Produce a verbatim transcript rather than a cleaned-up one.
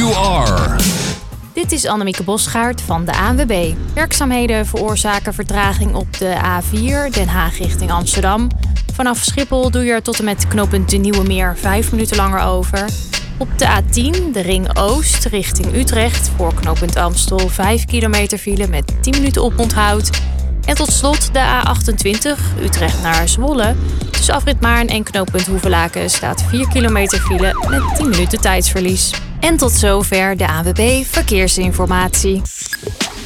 you are. Dit is Annemieke Bosgaard van de A N W B. Werkzaamheden veroorzaken vertraging op de A vier Den Haag richting Amsterdam. Vanaf Schiphol doe je er tot en met knooppunt De Nieuwe Meer vijf minuten langer over. Op de A tien, de Ring Oost, richting Utrecht, voor knooppunt Amstel vijf kilometer file met tien minuten oponthoud. En tot slot de A achtentwintig, Utrecht naar Zwolle. Tussen afrit Maarn en knooppunt Hoevelaken staat vier kilometer file met tien minuten tijdsverlies. En tot zover de A N W B Verkeersinformatie.